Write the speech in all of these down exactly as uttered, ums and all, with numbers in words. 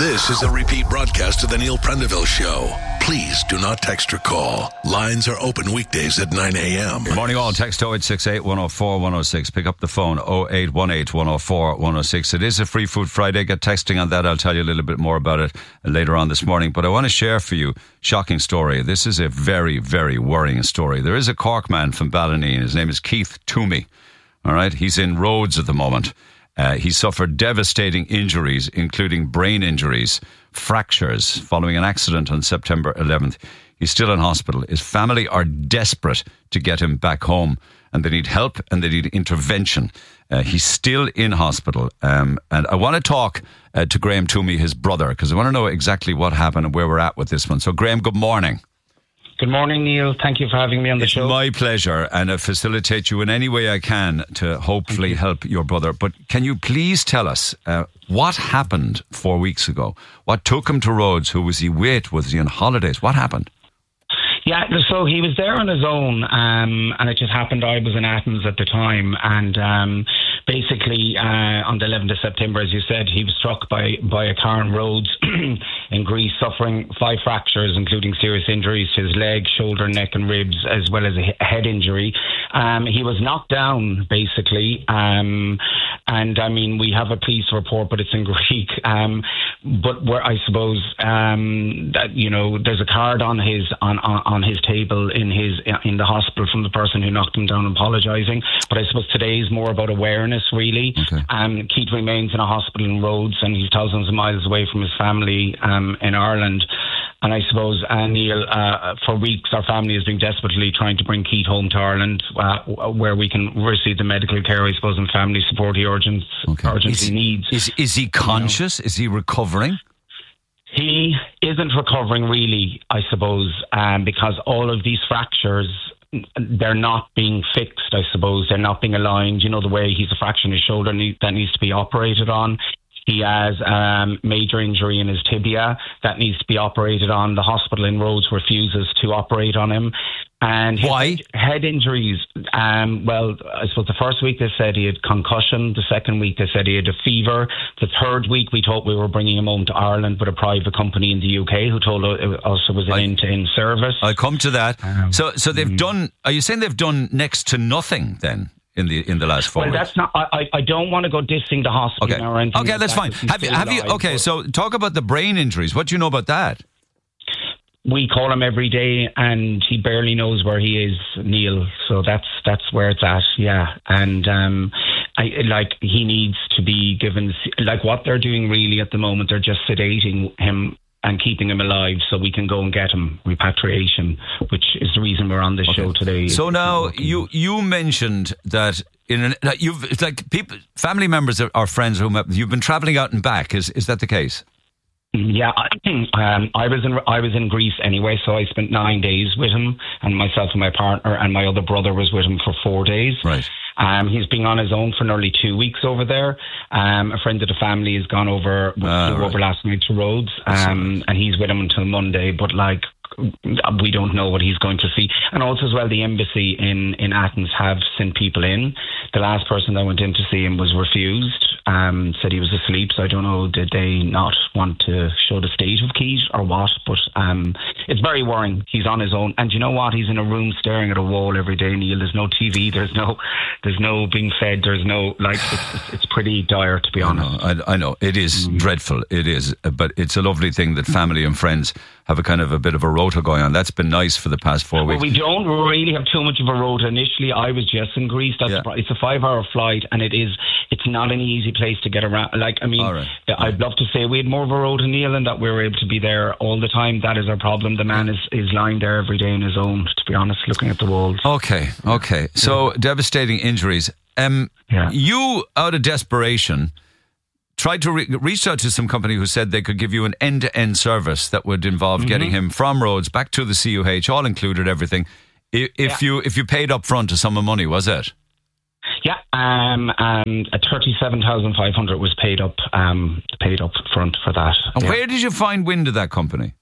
This is a repeat broadcast of the Neil Prendeville Show. Please do not text or call. Lines are open weekdays at nine a.m. Good morning all. Text oh eight six eight, one oh four, one oh six. Pick up the phone oh eight one eight, one oh four, one oh six. It is a Free Food Friday. Get texting on that. I'll tell you a little bit more about it later on this morning. But I want to share for you shocking story. This is a very, very worrying story. There is a Cork man from Ballineen. His name is Keith Toomey. All right. He's in Rhodes at the moment. Uh, he suffered devastating injuries, including brain injuries, fractures, following an accident on September eleventh. He's still in hospital. His family are desperate to get him back home, and they need help and they need intervention. Uh, he's still in hospital. Um, and I want to talk uh, to Graham Toomey, his brother, because I want to know exactly what happened and where we're at with this one. So, Graham, good morning. Good morning, Neil. Thank you for having me on the it's show. It's my pleasure, and I facilitate you in any way I can to hopefully help your brother. But can you please tell us uh, what happened four weeks ago? What took him to Rhodes? Who was he with? Was he on holidays? What happened? Yeah, so he was there on his own, um, and it just happened I was in Athens at the time, and um, basically uh, on the eleventh of September, as you said, he was struck by, by a car in Rhodes in Greece, suffering five fractures, including serious injuries to his leg, shoulder, neck and ribs, as well as a head injury. Um, he was knocked down, basically, um, and I mean, we have a police report, but it's in Greek, um, but where I suppose, um, that, you know, there's a card on his, on, on on his table in his in the hospital from the person who knocked him down apologising. But I suppose today is more about awareness, really. Okay. Um, Keith remains in a hospital in Rhodes, and he's thousands of miles away from his family um, in Ireland. And I suppose, uh, Neil, uh, for weeks our family has been desperately trying to bring Keith home to Ireland, uh, where we can receive the medical care, I suppose, and family support he urgent, okay. urgently is, needs. Is, is he conscious? You know? Is he recovering? He isn't recovering really, I suppose, um, because all of these fractures, they're not being fixed, I suppose. They're not being aligned. You know, the way he's a fracture in his shoulder need, that needs to be operated on. He has um, major injury in his tibia that needs to be operated on. The hospital in Rhodes refuses to operate on him. And his Why? Head injuries, um, well, I suppose the first week they said he had concussion. The second week they said he had a fever. The third week we thought we were bringing him home to Ireland with a private company in the U K who told us it was an I, end-to-end service. I'll come to that. Um, so so they've mm. done, are you saying they've done next to nothing then? In the in the last four well, weeks. that's not. I I don't want to go dissing the hospital okay. or anything. Okay, like that's that, fine. Have you have alive, you? Okay, so talk about the brain injuries. What do you know about that? We call him every day, and he barely knows where he is, Neil. So that's that's where it's at. Yeah, and um, I like he needs to be given like what they're doing really at the moment. They're just sedating him and keeping him alive so we can go and get him, repatriation, which is the reason we're on this okay. show today. So now you you mentioned that in an, that you've it's like people, family members or, or friends whom you've been travelling out and back. Is is that the case? Yeah, I, um, I was in I was in Greece anyway, so I spent nine days with him, and myself and my partner and my other brother was with him for four days. Right. Um, he's been on his own for nearly two weeks over there. Um, a friend of the family has gone over, flew uh, right. over last night to Rhodes, um, and he's with him until Monday. But like, we don't know what he's going to see. And also as well, the embassy in, in Athens have sent people in. The last person that went in to see him was refused, um, said he was asleep. So I don't know, did they not want to show the state of Keith or what? But um, it's very worrying. He's on his own. And you know what? He's in a room staring at a wall every day, Neil. There's no T V. There's no there's no being fed. There's no, like, it's, it's pretty dire, to be honest. I know. I, I know. It is mm. dreadful. It is. But it's a lovely thing that family and friends have a kind of a bit of a rota going on. That's been nice for the past four weeks. Well, we don't really have too much of a rota. Initially, I was just in Greece. That's yeah. It's a five-hour flight, and it is. It's not an easy place to get around. Like, I mean, right. I'd love to say we had more of a rota, Neil, and that we were able to be there all the time. That is our problem. The man is, is lying there every day on his own, to be honest, looking at the walls. Okay, okay. So, yeah. devastating injuries. Um, yeah. You, out of desperation, tried to re- reach out to some company who said they could give you an end-to-end service that would involve mm-hmm. getting him from Rhodes back to the C U H, all included everything. If, if yeah. you if you paid up front a sum of money, was it? Yeah, um, and a thirty-seven thousand five hundred was paid up, um, paid up front for that. And yeah. where did you find wind of that company?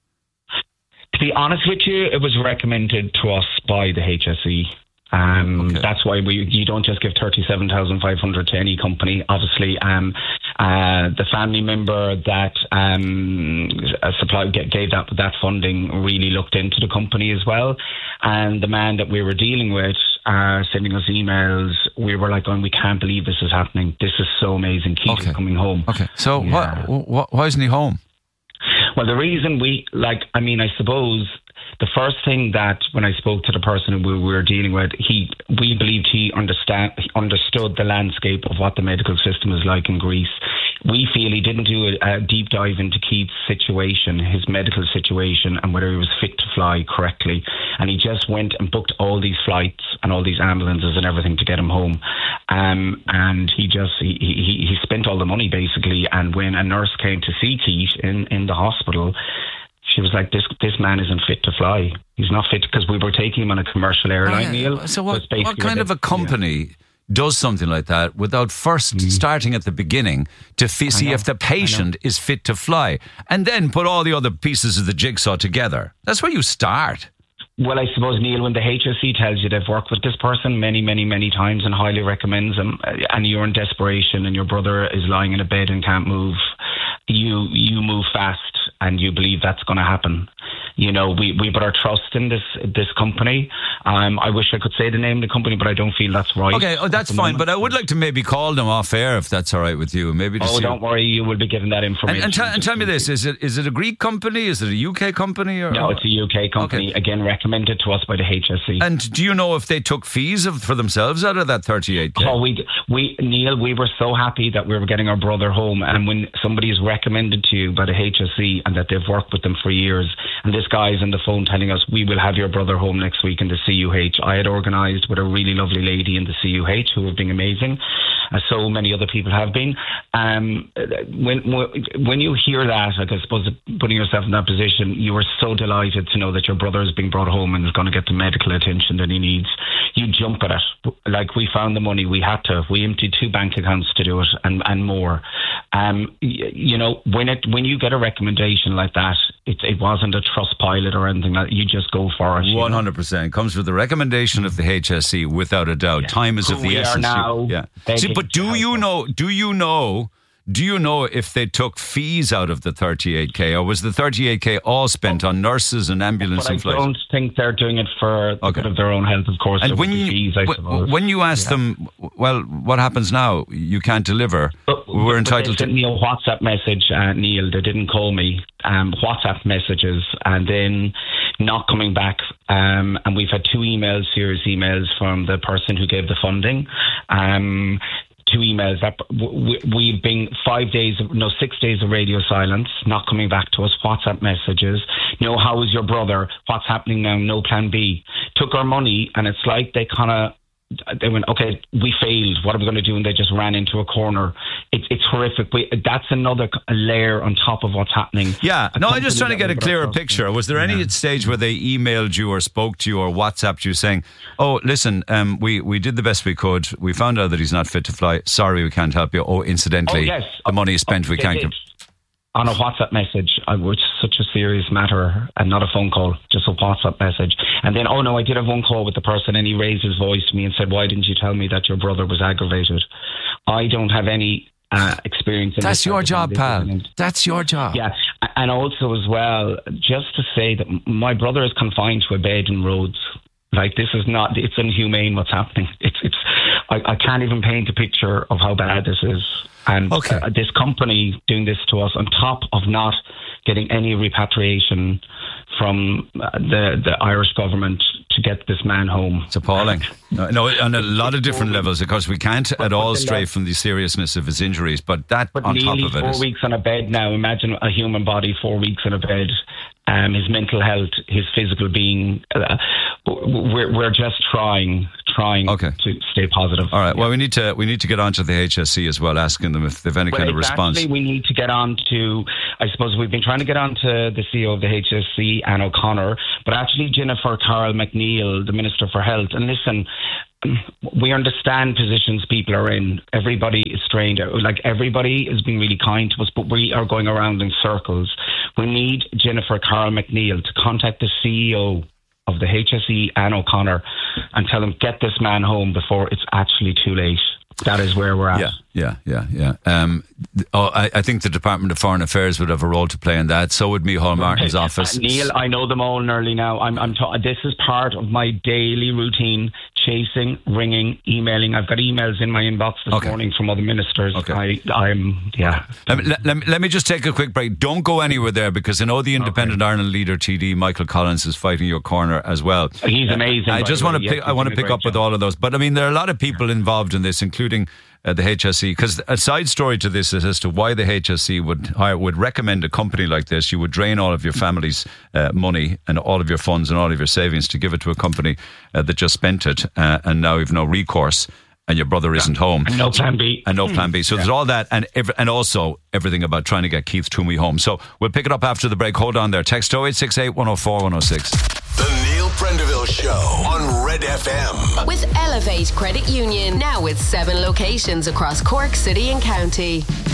To be honest with you, it was recommended to us by the H S E. Um, okay. That's why we you don't just give thirty-seven thousand five hundred to any company. Obviously, um, Uh, the family member that um, supplied gave that that funding really looked into the company as well, and the man that we were dealing with uh, sending us emails. We were like, going, we can't believe this is happening. This is so amazing. Keith okay. is coming home. Okay, so yeah. why, why, why isn't he home? Well, the reason we like, I mean, I suppose. The first thing that when I spoke to the person who we were dealing with, he we believed he understand he understood the landscape of what the medical system is like in Greece. We feel he didn't do a, a deep dive into Keith's situation, his medical situation, and whether he was fit to fly correctly. And he just went and booked all these flights and all these ambulances and everything to get him home. Um, and he just he, he he spent all the money basically. And when a nurse came to see Keith in in the hospital, she was like, this this man isn't fit to fly. He's not fit, because we were taking him on a commercial airline, oh, yeah. Neil. So what, so what kind of a company yeah. does something like that without first mm. starting at the beginning to f- see if the patient is fit to fly, and then put all the other pieces of the jigsaw together? That's where you start. Well, I suppose, Neil, when the H S C tells you they've worked with this person many, many, many times and highly recommends them, and you're in desperation and your brother is lying in a bed and can't move, you you move fast and you believe that's going to happen. You know, we, we put our trust in this this company. Um, I wish I could say the name of the company, but I don't feel that's right. Okay, oh, that's fine. Moment. But I would like to maybe call them off air if that's all right with you. Maybe. To oh, see don't worry, you will be given that information. And, and, t- and tell me this: is it is it a Greek company? Is it a U K company? Or, no, it's a U K company. Okay. Again, recommended to us by the H S C. And do you know if they took fees of, for themselves out of that thirty-eight K? Oh, we we Neil, we were so happy that we were getting our brother home, and when somebody is recommended to you by the H S C and that they've worked with them for years, and this guy's on the phone telling us we will have your brother home next week in the C U H. I had organised with a really lovely lady in the C U H who have been amazing, as so many other people have been. Um, when when you hear that, like, I suppose putting yourself in that position, you are so delighted to know that your brother is being brought home and is going to get the medical attention that he needs. You jump at it. Like, we found the money, we had to. We emptied two bank accounts to do it, and, and more. Um, you, you know, when it when you get a recommendation like that, it, it wasn't a trust pilot or anything like that. You just go for it. One hundred percent comes with the recommendation of the H S C, without a doubt. Yeah. Time is Who of the we essence. Are now yeah. See, but do you know? Do you know? Do you know if they took fees out of the thirty-eight K, or was the thirty-eight K all spent on nurses and ambulance but and flights? I don't think they're doing it for the okay. good of their own health, of course. And when you, fees, I w- suppose. when you ask yeah. them, well, what happens now? You can't deliver. But, We're but entitled they sent to... me a WhatsApp message, uh, Neil. They didn't call me. Um, WhatsApp messages, and then not coming back. Um, and we've had two emails, serious emails from the person who gave the funding. Um, two emails that we've been five days, no, six days of radio silence, not coming back to us. WhatsApp messages. No, how is your brother? What's happening now? No plan B. Took our money, and it's like they kind of, they went, okay, we failed. What are we going to do? And they just ran into a corner. It's it's horrific. We, that's another layer on top of what's happening. Yeah. A no, I'm just trying to get a clearer across. picture. Was there any yeah. stage where they emailed you or spoke to you or WhatsApped you saying, oh, listen, um, we, we did the best we could. We found out that he's not fit to fly. Sorry, we can't help you. Oh, incidentally, oh, yes. the money is spent. Oh, we can't... Did. On a WhatsApp message, uh, which is such a serious matter, and not a phone call, just a WhatsApp message. And then, oh no, I did have one call with the person, and he raised his voice to me and said, why didn't you tell me that your brother was aggravated? I don't have any uh, experience in That's this. your job, pal. That's your job. Yeah, and also as well, just to say that my brother is confined to a bed in Rhodes. Like, this is not, it's inhumane what's happening. It's, it's, I, I can't even paint a picture of how bad this is. And okay. uh, this company doing this to us on top of not getting any repatriation from uh, the, the Irish government to get this man home. It's appalling. No, no, on a lot of different levels, because we can't but, at all but stray left, from the seriousness of his injuries, but that but on top nearly of it four is... weeks on a bed now. Imagine a human body four weeks on a bed. Um, his mental health, his physical being. Uh, we're we're just trying, trying okay. to stay positive. All right. Yeah. Well, we need to we need to get on to the H S C as well, asking them if they've any well, kind of response. Actually, we need to get on to. I suppose we've been trying to get on to the C E O of the H S C, Anne O'Connor, but actually Jennifer Carroll McNeil, the Minister for Health. And listen, we understand positions people are in. Everybody is strained. Like, everybody is being really kind to us, but we are going around in circles. We need Jennifer Carroll McNeil to contact the C E O of the H S E, Anne O'Connor, and tell them, get this man home before it's actually too late. that is where we're at. Yeah, yeah, yeah, yeah. Um, oh, I, I think the Department of Foreign Affairs would have a role to play in that. So would Micheál Martin's uh, office. Neil, I know them all nearly now. I'm, I'm ta- this is part of my daily routine: chasing, ringing, emailing. I've got emails in my inbox this okay. morning from other ministers. Okay. I, I'm, yeah. Let me, let, let, me, let me just take a quick break. Don't go anywhere there, because I know the Independent okay. Ireland leader, T D Michael Collins, is fighting your corner as well. He's amazing. I just want to pick. I want to pick up job. with all of those. But I mean, there are a lot of people involved in this, including uh, the H S E. Because a side story to this is as to why the H S E would hire, would recommend a company like this. You would drain all of your family's uh, money and all of your funds and all of your savings to give it to a company uh, that just spent it, uh, and now you've no recourse. And your brother isn't home. And no plan B. And no plan B. So yeah. there's all that, and every, and also everything about trying to get Keith Twomey home. So we'll pick it up after the break. Hold on there. Text oh eight six eight, one oh four, one oh six. The Neil Prendeville Show on Red F M. With Elevate Credit Union, now with seven locations across Cork City and County.